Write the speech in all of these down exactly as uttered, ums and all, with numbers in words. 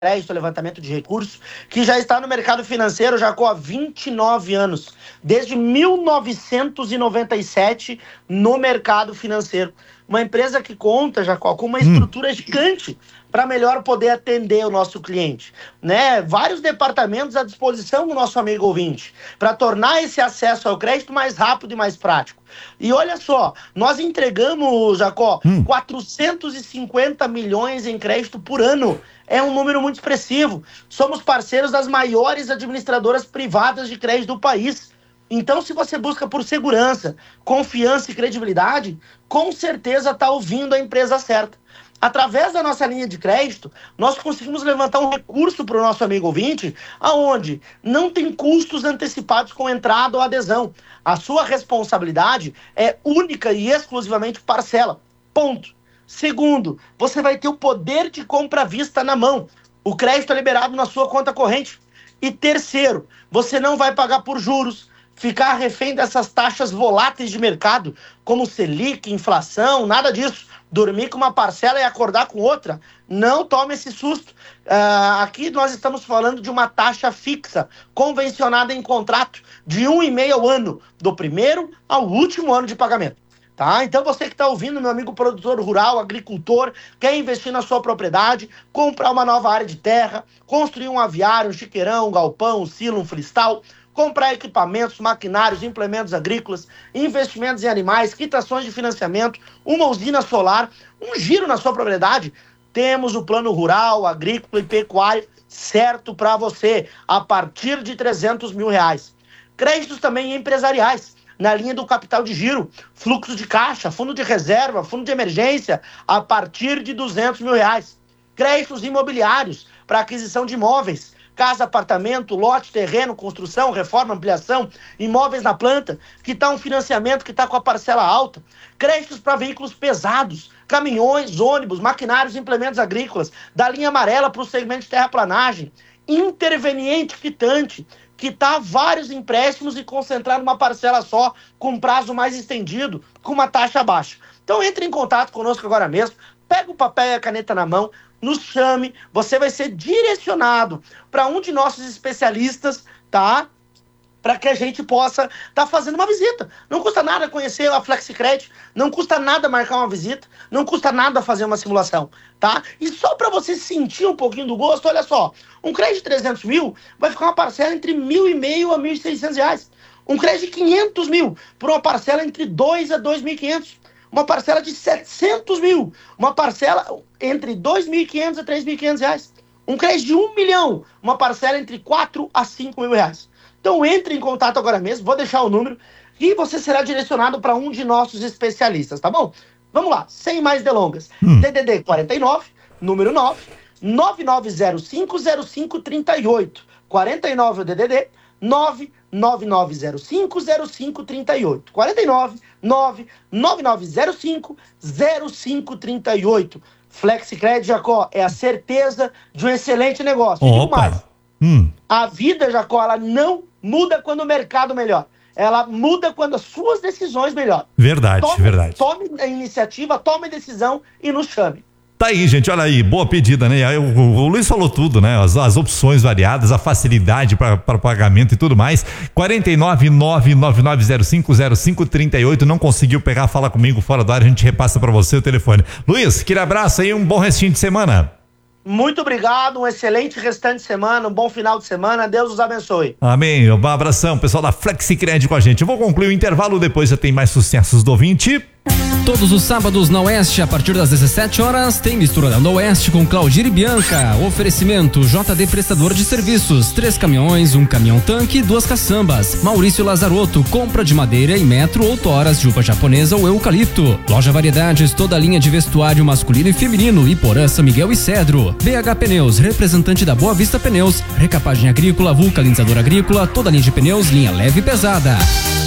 crédito, levantamento de recursos, que já está no mercado financeiro já há vinte e nove anos, desde mil novecentos e noventa e sete no mercado financeiro. Uma empresa que conta, Jacó, com uma estrutura hum. gigante para melhor poder atender o nosso cliente, né? Vários departamentos à disposição do nosso amigo ouvinte, para tornar esse acesso ao crédito mais rápido e mais prático. E olha só, nós entregamos, Jacó, hum. quatrocentos e cinquenta milhões em crédito por ano. É um número muito expressivo. Somos parceiros das maiores administradoras privadas de crédito do país. Então, se você busca por segurança, confiança e credibilidade, com certeza está ouvindo a empresa certa. Através da nossa linha de crédito, nós conseguimos levantar um recurso para o nosso amigo ouvinte, aonde não tem custos antecipados com entrada ou adesão. A sua responsabilidade é única e exclusivamente parcela. Ponto. Segundo, você vai ter o poder de compra à vista na mão. O crédito é liberado na sua conta corrente. E terceiro, você não vai pagar por juros, ficar refém dessas taxas voláteis de mercado, como Selic, inflação, nada disso. Dormir com uma parcela e acordar com outra. Não tome esse susto. Uh, aqui nós estamos falando de uma taxa fixa, convencionada em contrato, de um e meio ao ano, do primeiro ao último ano de pagamento. Tá? Então você que está ouvindo, meu amigo produtor rural, agricultor, quer investir na sua propriedade, comprar uma nova área de terra, construir um aviário, um chiqueirão, um galpão, um silo, um freestyle, comprar equipamentos, maquinários, implementos agrícolas, investimentos em animais, quitações de financiamento, uma usina solar, um giro na sua propriedade, temos o plano rural, agrícola e pecuário certo para você, a partir de trezentos mil reais. Créditos também empresariais, na linha do capital de giro, fluxo de caixa, fundo de reserva, fundo de emergência, a partir de duzentos mil reais. Créditos imobiliários para aquisição de imóveis, casa, apartamento, lote, terreno, construção, reforma, ampliação, imóveis na planta, que está um financiamento que está com a parcela alta. Créditos para veículos pesados, caminhões, ônibus, maquinários, implementos agrícolas, da linha amarela para o segmento de terraplanagem. Interveniente quitante, quitar vários empréstimos e concentrar numa parcela só, com prazo mais estendido, com uma taxa baixa. Então entre em contato conosco agora mesmo, pega o papel e a caneta na mão, nos chame, você vai ser direcionado para um de nossos especialistas, tá? Para que a gente possa estar tá fazendo uma visita. Não custa nada conhecer a FlexiCred, não custa nada marcar uma visita, não custa nada fazer uma simulação, tá? E só para você sentir um pouquinho do gosto, olha só, um crédito de trezentos mil vai ficar uma parcela entre mil e meio a mil e seiscentos reais. Um crédito de quinhentos mil por uma parcela entre dois a dois mil e quinhentos. Uma parcela de setecentos mil, uma parcela entre dois mil e quinhentos a três mil e quinhentos reais. Um crédito de um milhão, uma parcela entre quatro a cinco mil reais. Então entre em contato agora mesmo, vou deixar o número e você será direcionado para um de nossos especialistas, tá bom? Vamos lá, sem mais delongas. Hum. D D D quarenta e nove, número nove, nove nove zero cinco zero cinco três oito. quarenta e nove o D D D, nove nove nove zero cinco zero cinco três oito. quarenta e nove, nove nove nove zero cinco zero cinco três oito. FlexiCred, Jacó, é a certeza de um excelente negócio. E digo mais, hum. a vida, Jacó, ela não muda quando o mercado melhora. Ela muda quando as suas decisões melhoram. Verdade, tome, verdade. Tome a iniciativa, tome a decisão e nos chame. Tá aí, gente, olha aí, boa pedida, né? O, o, o Luiz falou tudo, né? As, as opções variadas, a facilidade para pagamento e tudo mais. quarenta e nove, nove nove nove zero cinco zero cinco três oito. Não conseguiu pegar, fala comigo fora do ar, a gente repassa para você o telefone. Luiz, aquele abraço aí, um bom restinho de semana. Muito obrigado, um excelente restante de semana, um bom final de semana, Deus os abençoe. Amém, um abração, pessoal da FlexiCred com a gente. Eu vou concluir o intervalo, depois já tem mais sucessos do ouvinte. Todos os sábados na Oeste, a partir das dezessete horas, tem Misturando Oeste com Claudir e Bianca. Oferecimento J D Prestador de Serviços, três caminhões, um caminhão-tanque e duas caçambas. Maurício Lazarotto, compra de madeira em metro ou toras de uva japonesa ou eucalipto. Loja Variedades, toda a linha de vestuário masculino e feminino, Iporã, São Miguel e Cedro. B H Pneus, representante da Boa Vista Pneus. Recapagem agrícola, vulcanizador agrícola, toda a linha de pneus, linha leve e pesada.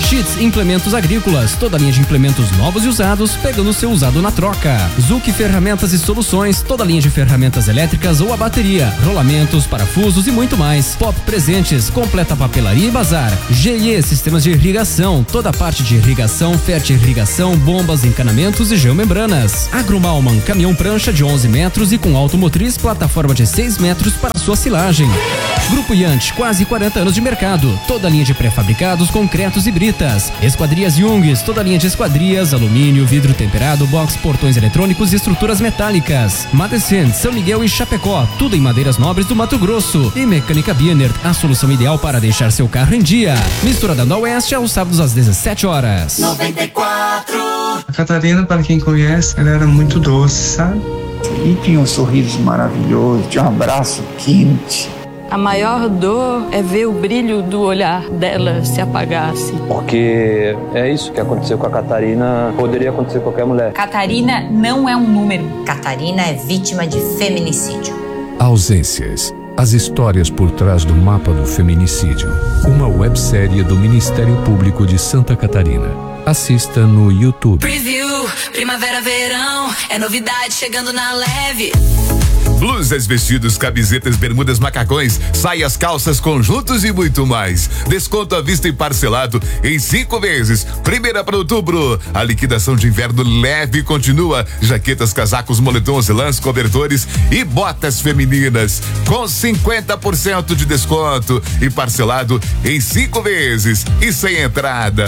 Sheets Implementos Agrícolas, toda a linha de implementos novos e usados, pegando seu usado na troca. Zuc Ferramentas e Soluções, toda a linha de ferramentas elétricas ou a bateria, rolamentos, parafusos e muito mais. Pop Presentes, completa papelaria e bazar. G I E Sistemas de Irrigação, toda a parte de irrigação, fertirrigação, bombas, encanamentos e geomembranas. Agromalman, caminhão prancha de onze metros e com automotriz, plataforma de seis metros para sua silagem. Grupo Yant, quase quarenta anos de mercado, toda a linha de pré-fabricados, concretos e britas. Esquadrias Jungs, toda a linha de esquadrias, alumínio, vidro temperado, box, portões eletrônicos e estruturas metálicas. Madecent, São Miguel e Chapecó, tudo em madeiras nobres do Mato Grosso. E Mecânica Biener, a solução ideal para deixar seu carro em dia. Mistura da Oeste aos sábados às dezessete horas. noventa e quatro. A Catarina, para quem conhece, ela era muito doce, sabe? E tinha um sorriso maravilhoso, tinha um abraço quente. A maior dor é ver o brilho do olhar dela se apagar assim. Porque é isso que aconteceu com a Catarina, poderia acontecer com qualquer mulher. Catarina não é um número. Catarina é vítima de feminicídio. Ausências. As histórias por trás do mapa do feminicídio. Uma websérie do Ministério Público de Santa Catarina. Assista no YouTube. Preview, primavera, verão, é novidade chegando na leve. Blusas, vestidos, camisetas, bermudas, macacões, saias, calças, conjuntos e muito mais. Desconto à vista e parcelado em cinco vezes. Primeira para outubro. A liquidação de inverno leve continua. Jaquetas, casacos, moletons, lãs, cobertores e botas femininas com cinquenta por cento de desconto e parcelado em cinco vezes e sem entrada.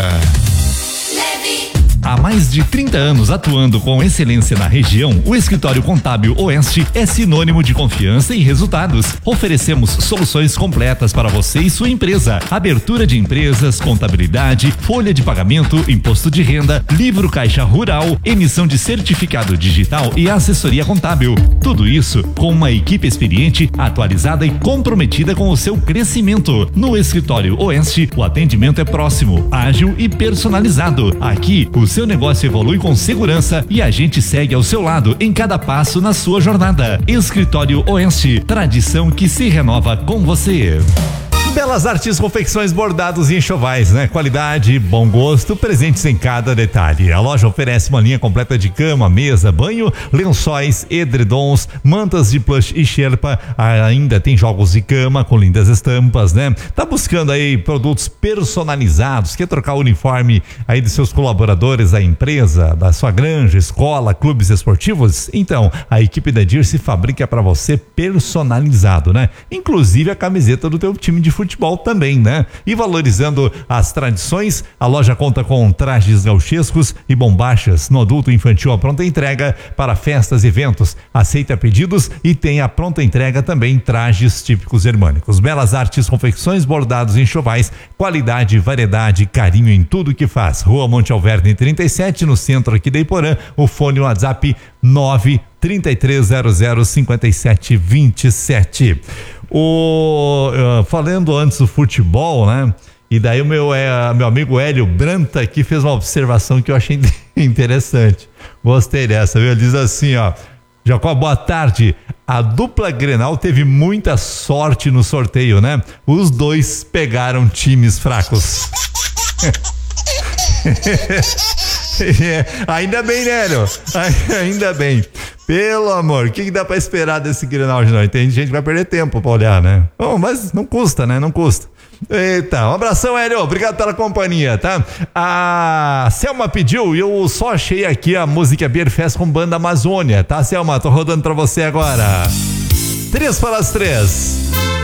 Leve. Há mais de trinta anos atuando com excelência na região, o Escritório Contábil Oeste é sinônimo de confiança e resultados. Oferecemos soluções completas para você e sua empresa. Abertura de empresas, contabilidade, folha de pagamento, imposto de renda, livro caixa rural, emissão de certificado digital e assessoria contábil. Tudo isso com uma equipe experiente, atualizada e comprometida com o seu crescimento. No Escritório Oeste, o atendimento é próximo, ágil e personalizado. Aqui, o seu negócio evolui com segurança e a gente segue ao seu lado em cada passo na sua jornada. Escritório Oeste, tradição que se renova com você. Belas Artes, confecções, bordados e enxovais, né? Qualidade, bom gosto, presentes em cada detalhe. A loja oferece uma linha completa de cama, mesa, banho, lençóis, edredons, mantas de plush e sherpa. Ainda tem jogos de cama com lindas estampas, né? Tá buscando aí produtos personalizados, quer trocar o uniforme aí dos seus colaboradores da empresa, da sua granja, escola, clubes esportivos? Então, a equipe da Dirce fabrica para você personalizado, né? Inclusive a camiseta do teu time de futebol. Futebol também, né? E valorizando as tradições, a loja conta com trajes gauchescos e bombachas no adulto e infantil à pronta entrega para festas e eventos. Aceita pedidos e tem a pronta entrega também trajes típicos germânicos. Belas Artes, confecções, bordados e enxovais, qualidade, variedade, carinho em tudo que faz. Rua Monte Alverne trinta e sete, no centro aqui de Iporã. O fone WhatsApp nove trinta e três zero zero cinquenta e sete vinte e sete. O, uh, falando antes do futebol, né? E daí o meu, é, meu amigo Hélio Branta aqui fez uma observação que eu achei interessante. Gostei dessa, viu? Ele diz assim, ó: Jacó, boa tarde. A dupla Grenal teve muita sorte no sorteio, né? Os dois pegaram times fracos. É, ainda bem, né, Hélio? Ainda bem. Pelo amor, o que, que dá pra esperar desse Grenal de nós? Tem gente que vai perder tempo pra olhar, né? Bom, mas não custa, né? Não custa. Eita, um abração, Hélio. Obrigado pela companhia, tá? A Selma pediu e eu só achei aqui a música Beer Fest com Banda Amazônia, tá, Selma? Tô rodando pra você agora. Três para as três.